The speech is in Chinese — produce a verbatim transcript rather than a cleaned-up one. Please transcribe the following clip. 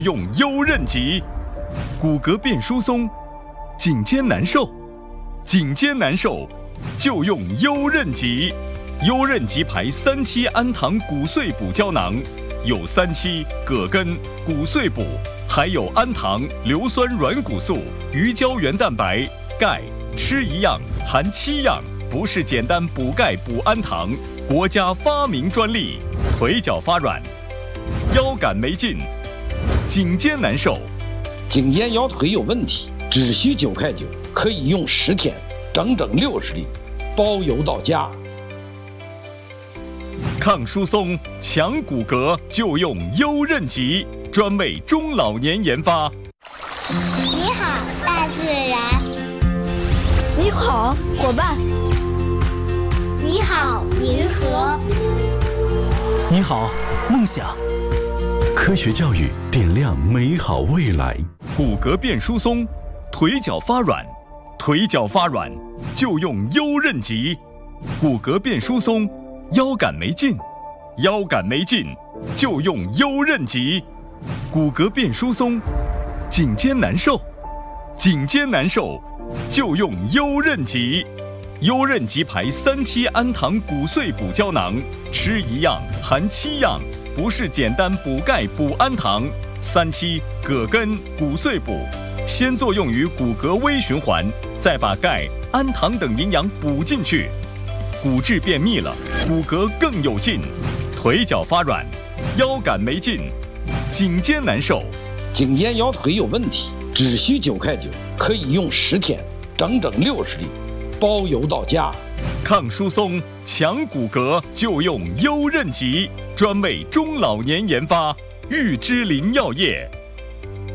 用优韧极，骨骼变疏松，颈肩难受，颈肩难受就用优韧极。优韧极牌三七氨糖骨碎补胶囊，有三七、葛根、骨碎补，还有氨糖、硫酸软骨素、鱼胶原蛋白、钙，吃一样含七样，不是简单补钙补氨糖，国家发明专利。腿脚发软，腰杆没劲，颈肩难受， 颈肩腰腿有问题，只需九块九，可以用十天，整整六十粒，包邮到家。 抗疏松、强骨骼就用优韧极，专为中老年研发。 你好，大自然。 你好，伙伴。 你好，银河。 你好，梦想。 科学教育点亮美好未来。 骨骼变疏松，腿脚发软，腿脚发软就用优韧极。骨骼变疏松，腰杆没劲，腰杆没劲就用优韧极。骨骼变疏松，颈肩难受，颈肩难受就用优韧极。优韧极牌三七氨糖骨碎补胶囊，吃一样含七样，不是简单补钙补氨糖。三七、葛根、骨碎补，先作用于骨骼微循环，再把钙、氨糖等营养补进去，骨质变密了，骨骼更有劲。腿脚发软，腰杆没劲，颈肩难受， 颈肩腰腿有问题，只需九块九，可以用十天，整整六十粒，包邮到家。 抗疏松、强骨骼就用优韧极，专为中老年研发。玉芝林药业。